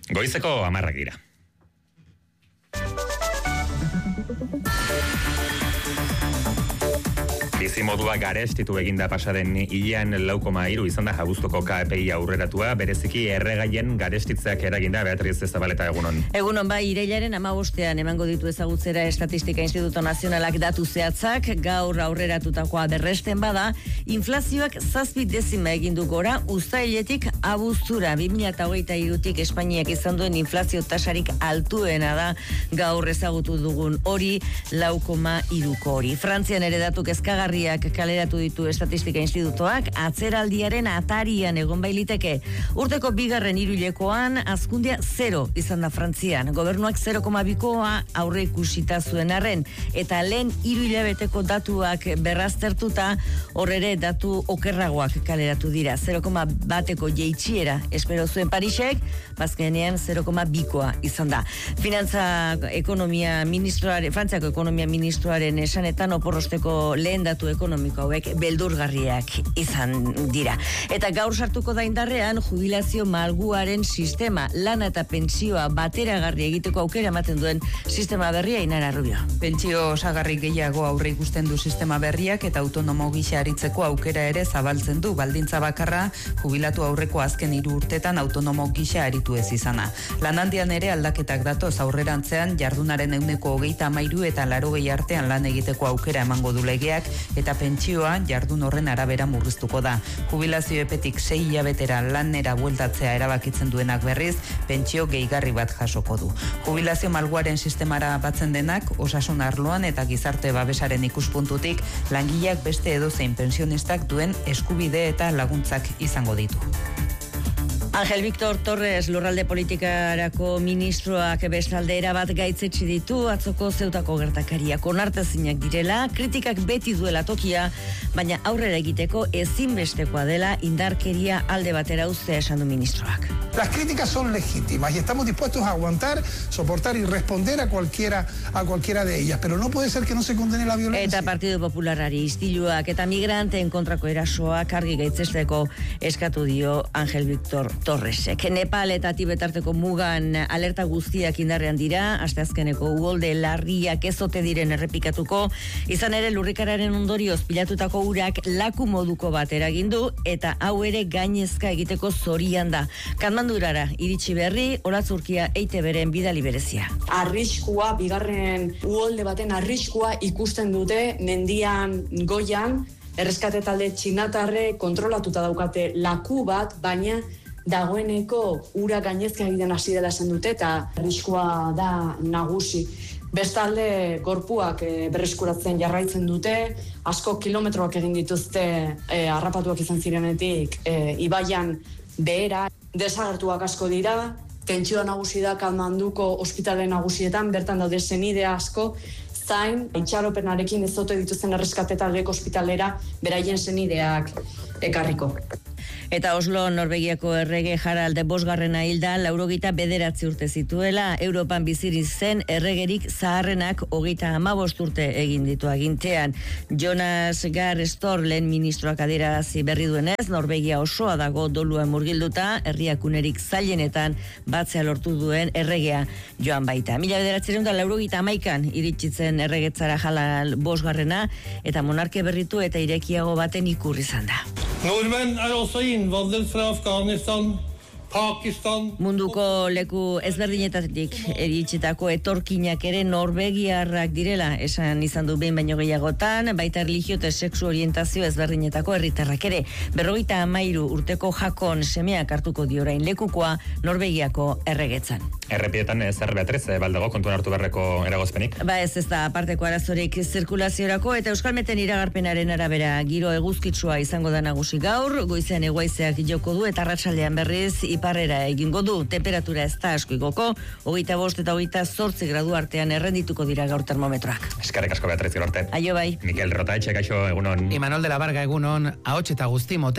Goizeko 10 dira. Bizimodua garestitu eginda pasaden hilean 4,3 izan da abuztuko KPI aurreratua, bereziki erregaien garestitzeak eraginda. Beatriz Zabaleta, egunon. Egunon, bai, irailaren 15ean emango ditu ezagutzera Estatistika Instituto Nazionalak datu zehatzak. Gaur aurreratutakoa berresten bada, inflazioak 7 dezima egin du gora uztailetik abuztura. 2023tik Espainiak izan duen inflazio tasarik altuena da gaur ezagutu dugun hori, 4,3ko hori. Frantzian ere datu kezkagarriak kaleratu ditu Estatistika Institutoak, atzeraldiaren atarian egon bailiteke. Urteko bigarren hiruhilekoan hazkundea 0 izan da Frantzian. Gobernuak 0,2koa aurre ikusita zuen arren, eta lehen hiruhilabeteko datuak berraztertuta, horrere datu okerragoak kaleratu dira. 0,1ko jeitsiera espero zuen Parisek, bazkenean 0,2koa izan da. Frantziako ekonomia ministroaren esanetan oporrosteko lehen datu ekonomiko hauek beldurgarriak izan dira. Eta gaur sartuko da indarrean jubilazio malguaren sistema, lana eta pentsioa bateragarri egiteko aukera ematen duen sistema berria. Ainara Rubio. Pentsio osagarri gehiago aurre ikusten du sistema berriak eta autonomo gisa aritzeko aukera ere zabaltzen du. Baldintza bakarra jubilatu aurreko azken 3 urtetan autonomo gisa aritu ez izana. Lanaldian ere aldaketak datoz, aurrerantzean jardunaren 23% eta 80 artean lan egiteko aukera emango du legeak, eta pentsioa jardun horren arabera murriztuko da. Jubilazio epetik 6 hilabetera lanera bueltatzea erabakitzen duenak berriz, pentsio gehigarri bat jasoko du. Jubilazio malguaren sistemara batzen denak, osasun arloan eta gizarte babesaren ikuspuntutik, langileak beste edozein pensionistak duen eskubide eta laguntzak izango ditu. Ángel Víctor Torres lurralde politikarako ministroak bestalde erabat gaitzetsi ditu atzoko Zeutako gertakariak onartezinak direla, kritikak beti duela tokia, baina aurrera egiteko ezinbestekoa dela indarkeria alde batera uztea esan du ministroak. Las críticas son legítimas y estamos dispuestos a aguantar, soportar y responder a cualquiera de ellas, pero no puede ser que no se condene la violencia. Eta Partido Popularari istiluak eta migranteen kontrako erasoak argi gaitzesteko eskatu dio Ángel Víctor Torresek. Nepal eta Tibetarteko mugan alerta guztiak indarrean dira, asteazkeneko uholde larriak ez ote diren errepikatuko, izan ere lurrikararen ondorioz pilatutako urak laku moduko bat eragindu, eta hau ere gainezka egiteko zorian da. Kanmandurara iritsi berri, Olatzurkia EITB-ren bidali berezia. Arriskua, bigarren uholde baten arriskua ikusten dute mendian goian, erreskate talde txinatarre kontrolatuta daukate laku bat, baina dagoeneko ura gainezka egiten hasi dela esan dute eta arriskua da nagusi. Bestalde gorpuak berreskuratzen jarraitzen dute, asko kilometroak egin dituzte harrapatuak izan zirenetik ibaian behera, desagertuak asko dira, tentsioa nagusi da Katmanduko ospitale nagusietan, bertan daude senide asko, zain, itxaropenarekin ez ote dituzten erreskate taldeko ospitalera beraien senideak ekarriko. Eta Oslo Norvegiako errege Harald bosgarrena hilda 89 urte zituela, Europan bizirik zen erregerik zaharrenak 35 urte egin ditu agintean. Jonas Gahr Store lehen ministroak adierazi berri duenez, Norvegia osoa dago dolua murgilduta, herriakunerik zailenetan batzea lortu duen erregea joan baita. 1991an iritsitzen erregetzara Harald bosgarrena eta monarkia berritu eta irekiago baten ikur izan da. Nordmenn også innvandret fra Afghanistan, Pakistan. Munduko leku ezberdinetatik iritsitako etorkinak ere norvegiarrak direla esan izan du behin baino gehiagotan, baita erlijio eta sexu orientazio ezberdinetako herritarrak ere. 53 urteko Jakon semeak hartuko dio orain lekukoa Norvegiako erregetzan. Errepietan zer Beatriz, baldago kontuan hartu beharreko eragozpenik? Ez da aparteko arazorik zirkulaziorako eta Euskalmeten iragarpenaren arabera giro eguzkitsua izango da nagusi gaur, goizean hegoaizeak joko du eta arratsaldean berriz iparrera egingo du, temperatura ez da asko igoko, 25 eta 28 gradu artean errendituko dira gaur termometroak. Eskerrik asko Beatriz, gero arte. Aio bai. Mikel Rotaetxe, kaixo, egunon. Imanol de la Varga, egunon, ahots eta guzti motel.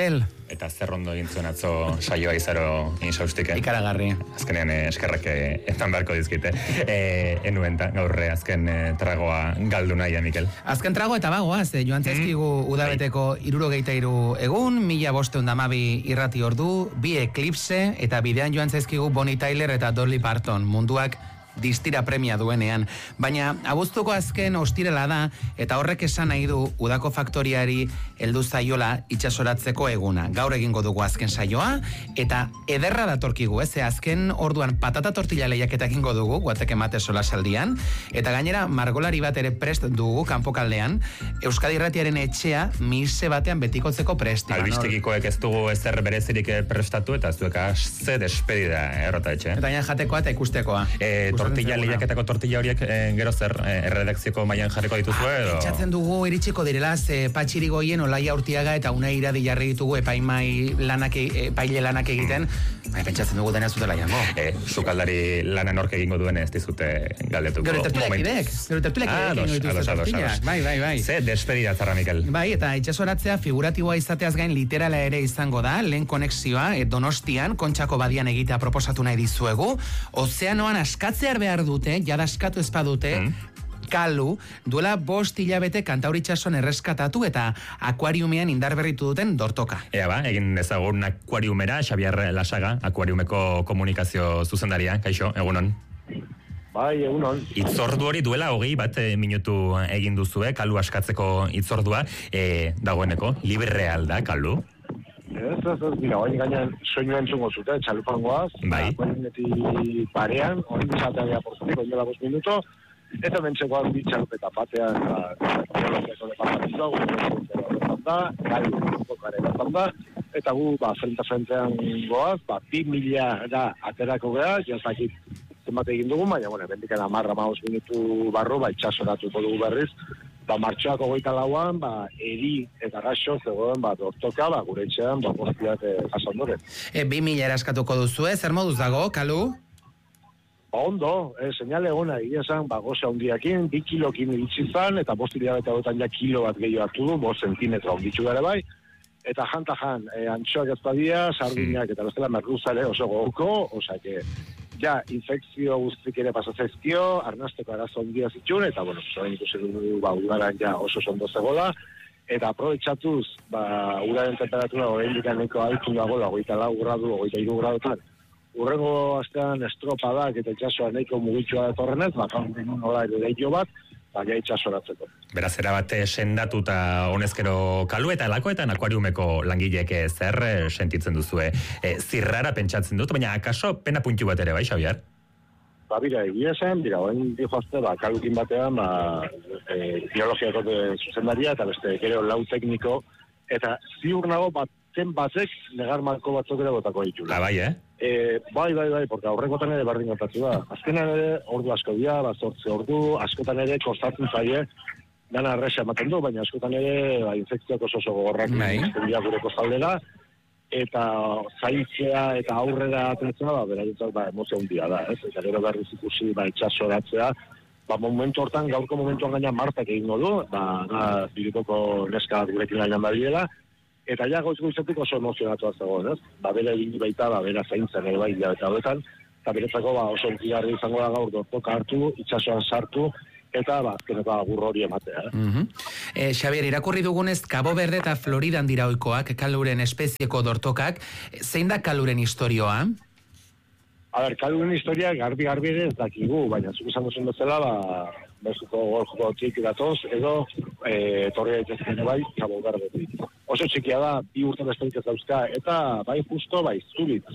Eta zer ondo egin zuen atzo saioa izaro insaustike. Ikaragarri. Azkenean eskerrak ezan beharko dizkite. Enuen gaur azken tragoa galdu nahi, Mikel. Azken trago eta bagoaz, joan zaizkigu udabeteko 73 egun, 1512 irrati ordu, 2 eklipse, eta bidean joan zaizkigu Bonnie Tyler eta Dolly Parton, munduak distira premia duenean. Baina abuztuko azken ostirela da, eta horrek esan nahi du udako faktoriari heldu zaiola itsasoratzeko eguna. Gaur egingo dugu azken saioa, eta ederra datorkigu, azken orduan patata tortilla lehiaketa egingo dugu, guatek emate solasaldian, eta gainera margolari bat ere prest dugu kanpokaldean, Euskadi Irratiaren etxea mise batean betikotzeko prest. Albistekikoek ez dugu ezer berezirik prestatu, eta zuek ze despedida errota etxe. Eta gaina jatekoa eta ikustekoa. Tortilla lehiaketako tortilla horiek gero zer erredakzioko mailan jarriko dituzue edo? Pentsatzen dugu iritsiko direla Patxirigoien Olaia Urtiaga eta Una Iradi jarri ditugu epaile lanak egiten. Pentsatzen dugu dena zutela jango. Sukaldari lana nork egingo duen ez dizute galdetuko. Gero tertulekideek egingo dituzte tortillak. Bai. Ze despedida zarra, Mikel. Bai, eta itxasoratzea figuratiboa izateaz gain literala ere izango da, lehen konexioa Donostian, Kontxako badian egitea proposatu nahi dizuegu. Ozeanoan askatzea behar dute, jadaskatu ezpadute, Kalu, duela 5 hilabete Kantauri itsasoan erreskatatu eta akuariumean indarberritu duten dortoka. Ea ba, egin ezagun akuariumera, Xabier Lasaga, akuariumeko komunikazio zuzendaria, kaixo, egunon. Bai, egunon. Itzordu hori duela 21 minutu egin duzue, Kalu askatzeko itzordua, dagoeneko, libreal da, Kalu? Ez, mira, oin gainean soinua entzungo zute, txalupangoaz, bai. Oineti parean, oin bizatea geha porzutik, oin dela 5 minuto, eta mentxekoan bi txalupeta batean, eta gu, frente-frentean goaz, 2.000 da aterako geha, jazakit zenbate egin dugu, baina, bendiken 10-15 minutu barru, itxasoratuko dugu berriz, martxoak 24an, eri eta gaxo zegoen, dortoka, gure etxean, bostiak jasandoren. 2.000 eraskatuko duzu, zer moduz dago, Kalu? Ondo, seinale egona, egia esan, goza hundiakin, 2 kilokin iritsi zan, eta 5 hilabete hauetan ja kilo bat gehiago hartu du, 5 zentimetro onditxu gara bai, eta jan, antxoak ezpadia, sardinak eta bestela merluzare oso gogoko, osake, ja, infekzio guztik ere pasatzaizkio, arnasteko arazo ondia zitxun, eta, zorain ikusi du, udaran ja oso ondo zegoela, eta aprobetxatuz, udaren temperatura oraindik nahiko altu dagoela, 24 gradu, 23 gradutan, urrengo astean estropadak eta itxasoa nahiko mugitxua datorrenez, gaur denun nola ere deio bat, ja itxasoratzeko. Beraz, erabate sendatuta honezkero Kalu eta lakoetan akuariumeko langileek zer sentitzen duzue. Zirrara pentsatzen dut, baina akaso pena puntu bat ere, bai, Xabier? Bira, egia esan, oen dihoazte, Kalukin batean, biologiako zuzendaria, eta beste, gero lau tekniko, eta ziur nago baten batek negar marko batzuk ere botako ditula. Bai, Bai, porque aurrekotan ere berdin gertatu da. Azkenan ere, ordu asko dira, 8 ordu, askotan ere kostatzen zaie, dana arresa ematen du, baina askotan ere infekzioak oso gogorrak dira gure kostaldera, eta zaintzea eta aurrera atentzea, beraientzat emozio handia da, ez? Eta gero berriz ikusi, itxasoratzea, momentu hortan, gaurko momentuan gaina Martak egingo du, birikoko neska gurekin gainan badiela, eta ja goiz-goizetik oso emozionatua zegoen, ez? Bera egin baita, bera zaintzen ere bai, eta horretan, eta beretzako oso onkigarri izango da gaur dortoka hartu, itxasoan sartu, eta azkeneko agur hori ematea. Xabier, irakurri dugunez, Cabo Verde eta Floridan dira ohikoak, Kaluren espezieko dortokak, zein da Kaluren historioa? Kaluren historia garbi ere ez dakigu, baina zuk izan duzun bezala, Mexiko golfoko txiki datoz, edo torri daitezken bai, Cabo Verde. Oso txikia da, 2 urte besterik ez dauzka, eta bai justo, zubit,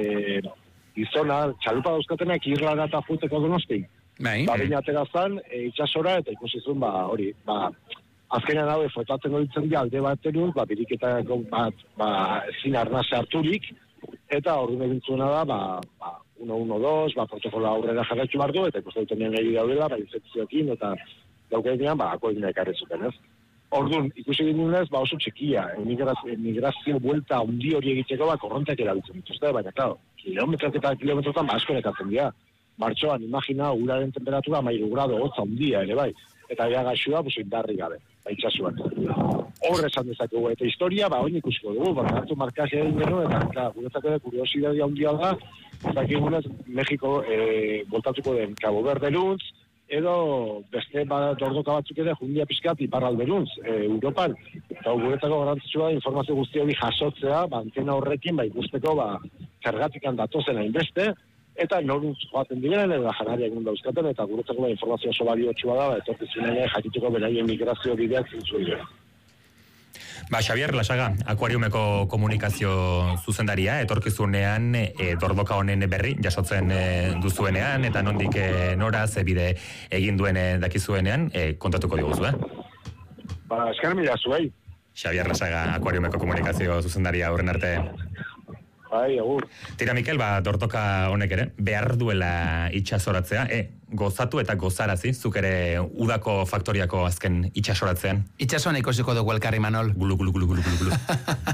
gizona, txalupa dauzkatenak irlara eta futeko Donosti. Baina aterazan, itxasora, eta ikusizun, azkenean hau fotatzen goditzen dira alde baterun, biriketako ezin arnase harturik, eta orduan egintzuna da, 1-1-2, protokola aurrera jarraitu behar du, eta ikusten duten nahi daudela, infekzioekin, eta daukenean, akoegina ekarri zuten, ez? Orduan, ikusi ginunez, oso txikia, emigrazio buelta hundi hori egiteko, korronteak erabiltzen dituzte, baina, kilometroak eta kilometrotan, asko nekatzen dira. Martxoan, imagina, uraren temperatura 13 grado, hotza hundia ere bai, eta gaxua, indarri gabe. itxasuan. Hor esan dezakegu, eta historia, oin ikusiko dugu, hartu markazia egin genuen, eta guretzako da kuriosidadea handia da, dakigunez, Mexiko voltatuko den Cabo Verde luntz, edo beste dordoka batzuk ere jundia pixkat iparralderuntz, Europan. Eta guretzako garrantzitsua da informazio guzti hori jasotzea, antena horrekin, ikusteko, zergatikan datozen hainbeste, eta noruntz joaten diren, edo janaria egun dauzkaten, eta guretzako informazio oso baliotsua da, etorkizunen jakituko beraien migrazio bideak zintzu dira. Xavier Lasaga, Akuariumeko komunikazio zuzendaria, etorkizunean dordoka honen berri jasotzen duzuenean, eta nondik nora ze bide egin duen dakizuenean, kontatuko diguzu, Esker mila zuei. Xavier Lasaga, Akuariumeko komunikazio zuzendaria horren arte. Bai, agur. Tira Mikel, dortoka honek ere, behar duela itxasoratzea, gozatu eta gozarazi, zuk ere udako faktoriako azken itxasoratzean. Itxasuan ikusiko dugu elkarri, Manol. Gulu.